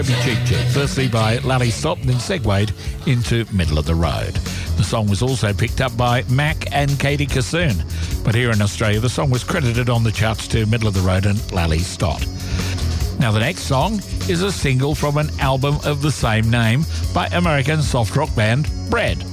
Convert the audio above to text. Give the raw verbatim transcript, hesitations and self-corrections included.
Cheap Cheap, firstly by Lally Stop, then segued into Middle of the Road. The song was also picked up by Mac and Katie Kassoon, but here in Australia the song was credited on the charts to Middle of the Road and Lally Stott. Now the next song is a single from an album of the same name by American soft rock band Bread.